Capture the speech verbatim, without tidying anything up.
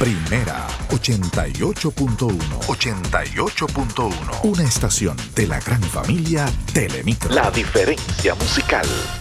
Primera ochenta y ocho punto uno. ochenta y ocho punto uno. Una estación de la gran familia Telemicro. La diferencia musical.